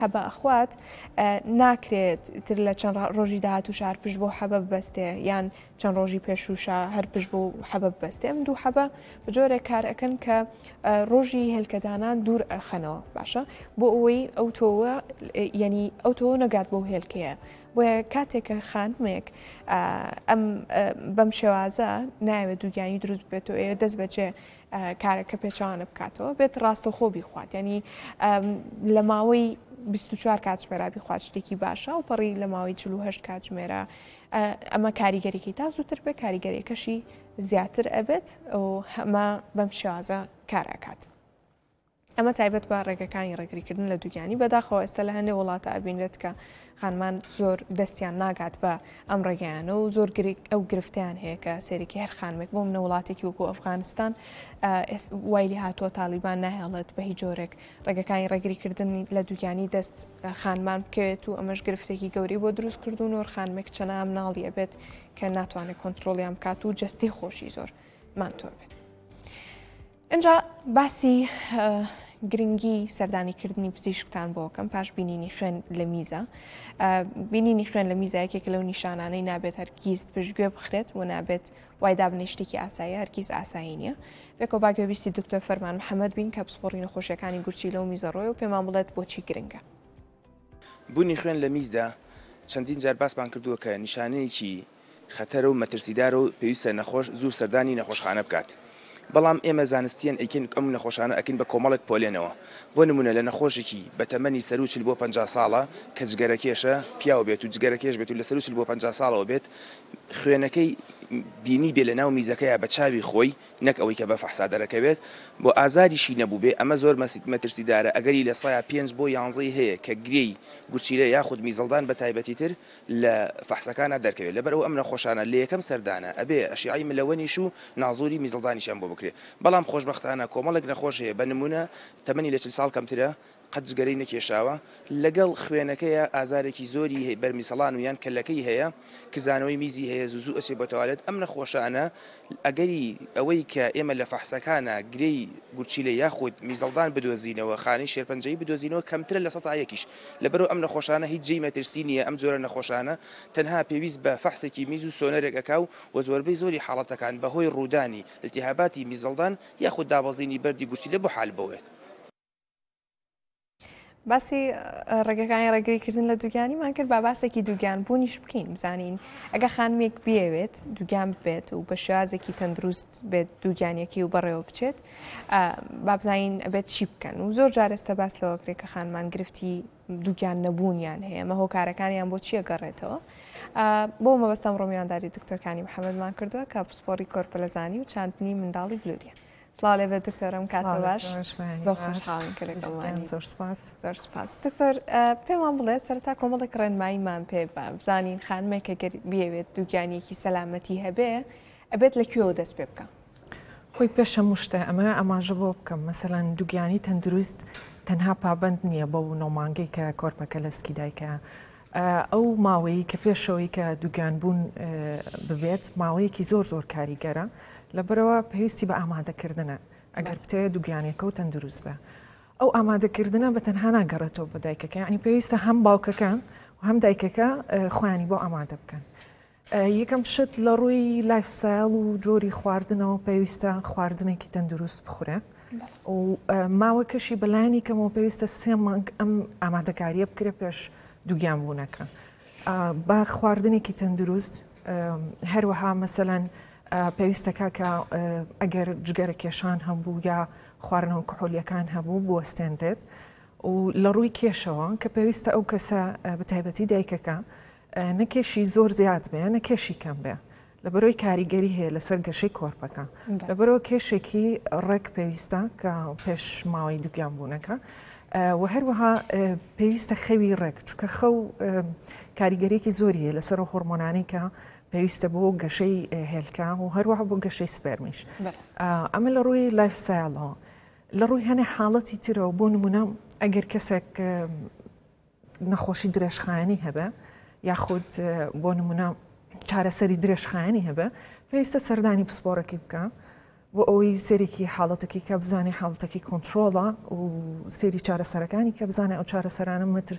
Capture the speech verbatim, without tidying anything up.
حەبە ئەخوات ناکرێت تر لە چەند ڕۆژی داهاتوو شار پشت بۆ حەبە ببەستێ یان چەند ڕۆژی پێشوشە هەر پشت بۆ حەبە ببەستێ. ئەم دوو حەبە بجۆرێک کار ئەەکەن کە ڕۆژی هێلکەدانان دوور ئەخەنەوە باشە بۆ ئەوەی ئەو تۆوە یعنی ئەو تۆ نەگات بۆ هێلکەیە. بۆیە کاتێکە خانمێک ئەم بەم شێوازە ناوێت دووگیانی دروست بێتەوە ئێوە دەست بەجێ کارەکە پێچوانە بکاتەوە بێت ڕاستەخۆ بیخوات ینی لە ماوەی بیست و چوار کاتژمێرا بیخوات شتێکی باشە و پەڕی لە ماوەی چل و هەشت کاتژمێرە ئەمە کاریگەریەکەی تا زووتر بێ کاریگەریەکەشی زیاتر ئەبێت و هەمە بەم شێوازە کارەکات. ئەمە تایبەت بە ڕێگەکانی ڕێگریکردن لە دووگیانی بەداخەوە ئێستا لە هەندێک وڵاتە ئەبینێت کە خانمان زۆر دەستیان ناگات بە ئەم ڕێگەیانە و زۆر ئەو گرفتیان هەیە کە سێرێکی هەر خانمێک بۆ منە وڵاتێکی وەکو ئەفغانستان وایلی هاتووە تالیبان ناهێڵێت بە هیچ جۆرێک ڕێگەکانی ڕێگریکردن لە دووگیانی دەست خانمان بکەوێت و ئەمەش گرفتێکی گەوری بۆ دروستکردون و خانمێک چەنە مناڵی ئەبێت کە ناتوانێت کۆنتترۆلیان بکات و جستی خۆشی زۆر مانتۆ بێت. اینجا باسی گرنگی سەردانیکردنی پزیشکتان بۆکەم پاش بینینی خوێن لە میزە. بینینی خوێن لە میزایەکێک لەو نیشانانەی نابێت هەرگیز پشتگوێ بخرێت و نابێت وای دابنێ شتێکی ئاسایی هەرگیز ئاسایی نییە. بێکەوە باگوێبیستی دکتۆر فەرمان محەممەد بین کە پسپۆڕی نەخۆشیەکانی گورچی لەو میزە ڕۆی و پێمان بڵێت بۆچی گرنگە. بوونی خوێن لە میزدا چەندین جار باسمان کردووە کە نیشانەیەکی خەتەرە و مەترسیدارە و پێویستە نەخۆش زوو سەردانی نەخۆشخانە بکات. بەڵام ئێمە زانستیان ئەیکن ئەم نەخۆشانە ئەکەین بە کۆمەڵێک پۆلێنەوە. بۆ نمونە لە نەخۆشێکی بە تەمەنی سەروچل بۆ پەنجا ساڵە کە جگەرەکێشە پیاو بێت و جگەرەکێش بێت و لە سەروچل بۆ پەنجا ساڵەوە بێت خوێنەکەی بینی بێ لە ناو میزەکەیە بە چاوی خۆی نەک ئەوەی کە بە فەحسا دەرەکەوێت بۆ ئازاریشی نەبوو بێ ئەمە زۆر مەترسیدارە. ئەگەری لە سایە پێنج بۆ یانزەی هەیە کە گرێی گورچیلە یاخود میزەڵدان بە تایبەتی تر لە فەحسەکانە دەرکەوێت. لەبەرەوە ئەم نەخۆشانە لە یەکەم سەردانە ئەبێ ئەشیعی ملەوەنیش و نازوری میزەڵدانیشان بۆ بکرێت. بەڵام خۆشبەختانە کۆمەڵێک نەخۆش هەیە بە نمونە تەمەنی لە چل ساڵ کەمترە قەت جگەرەی نەکێشاوە لەگەڵ خوێنەکەیە ئازارێکی زۆری بەرمیسەڵان و یان کەلەکەی هەیە کزانەوەی میزی هەیە زوزوو ئەچێ بە تەوالێت. ئەم نەخۆشانە ئەگەری ئەوەی کە ئێمە لە فەحسەکانە گرەی گورچیلە یاخود میزەڵدان بدۆزینەوە خانی شێرپەنجەی بدۆزینەوە کەمترە لە سەد یەکیش. لەبەرەوە ئەم نەخۆشانە هیچ جێی مەترسی نییە. ئەم جۆرە نەخۆشانە تەنها پێویست بە فەحسێکی میز و سۆنەرێک ئەکاو و زۆربەی زۆری حاڵەتەکان بەهۆی ڕوودانی التیهاباتی میزەڵدان یاخود دابەزینی بەردی گورچیلە بۆ حال بەوێت. باسی ڕێگەکانی ڕێگریکردن لە دووگیانیمان کرد با باسێکی دووگیان بوونیش بکەین بزانین ئەگە خانمێک بێوێت دووگیان بێت و بە شێوازێکی تەندروست بێت دووگیانیەکی و بەڕێوە بچێت با بزانین ئەبێت چی بکەن و زۆر جارێستە باس لەوەکرێت کە خانمان گرفتی دووگیان نەبوونیان هەیە ئەمە هۆکارەکانیان بۆ چیە گەڕێتەوە. بۆ مەبەستم ڕۆمیانداری دکتۆرکانی محەممەدمان کردووە کە پسپۆڕی کۆرپەلەزانی و چاندنی منداڵی ڤلوریە. سڵاو لێ بێت دکتۆرم کاتە باش زۆر خۆشحاڵین کردەکەمانی زۆر سپاس زۆر سپاس. دکتۆر پێمان بڵێت سەرەتا کۆمەڵێک ڕێنماییمان پێ بزانین خانمێکە بیەوێت دووگیانیەکی سەلامەتی هەبێ ئەبێت لەکوێوە دەست پێ بکە. خۆی پێشە مشتە ئەمە ئەماژە بۆ بکەم مەسەلەن دووگیانی تەندروست تەنها پابند نییە بۆ نۆمانگەی کە کۆرپەکە لەسکی دایکە. ئەو ماوەیە کە پێشەوەی کە دووگیان بوون ببێت ماوەیەکی زۆر زۆر کاریگەرە لەبەرەوە پێویستی بە ئامادەکردنە ئەگەر بتەوێت دووگیانێکە و تەندروست بە. ئەو ئامادەکردنە بە تەنها ناگەڕێتەوە بە دایکەکە ینی پێویستە هەم باوکەکە و هەم دایکەکە خۆیانی بۆ ئامادە بکەن. یەکەم شت لە ڕووی لایفستایل و جۆری خواردنەوە پێویستە خواردنێکی تەندروست بخورێ و ماوەکەشی بەلایانی کەمەوە پێویستە سێ مانگ ئەم ئامادەکاریە بکرێت پێش دووگیان بوونەکە. با خواردنێکی تەندروست هەروەها مەسەلەن پێویستەکە کە ئەگەر جگەرە کێشان هەبوو یا خواردنەوە کحولیەکان هەبوو بوەستێنرێت و لە ڕووی کێشەوە کە پێویستە ئەو کەسە بەتایبەتی دایکەکە نەکێشی زۆر زیاد بێ نەکێشی کەم بێ لەبەرەوەی کاریگەری هەیە لەسەر گەشەی کۆرپەکە لەبەرەوە کێشێکی ڕێک پێویستە کە پێش ماوەی دووگیان بوونەکە و هەروەها پێویستە خەوی ڕێک چکە خەو کاریگەریەکی زۆریە لەسەر هۆرمۆنانی کە پێویستە بۆ گەشەی هێلکە و هەروەها بۆ گەشەی سپێرمیش. ئەمە لە ڕووی لایفستایلەوە لە ڕووی هەنێ حاڵەتی ترەوە بۆ نمونە ئەگەر کەسێک نەخۆشی درێژخایەنی هەبە یاخود بۆ نمونە چارەسەری درێژخایەنی هەبە پێویستە سەردانی پسپۆڕێکی بکە بۆ ئەوەی سێرێکی حاڵەتێکی کە بزانێ حاڵەتێکی کۆنتترۆڵە و سێری چارەسەرەکانی کە بزانێ ئەو چارەسەرانە مەترس